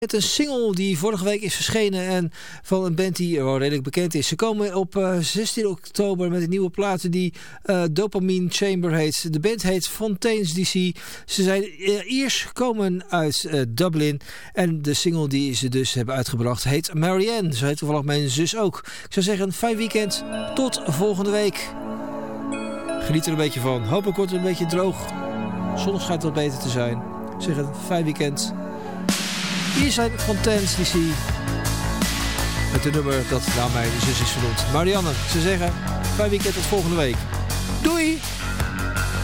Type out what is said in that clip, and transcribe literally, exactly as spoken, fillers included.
Met een single die vorige week is verschenen en van een band die oh, redelijk bekend is. Ze komen op uh, zestien oktober met een nieuwe plaat die uh, Dopamine Chamber heet. De band heet Fontaines D C. Ze zijn uh, eerst gekomen uit uh, Dublin en de single die ze dus hebben uitgebracht heet Marianne. Zo heet toevallig mijn zus ook. Ik zou zeggen, een fijn weekend. Tot volgende week. Geniet er een beetje van. Hopelijk wordt het een beetje droog. Zonnig schijnt wat beter te zijn. Ik zeg een fijn weekend. Hier zijn Fontaines D C met een nummer dat naar mijn zus is vernoemd. Marianne, ze zeggen, fijn weekend tot volgende week. Doei!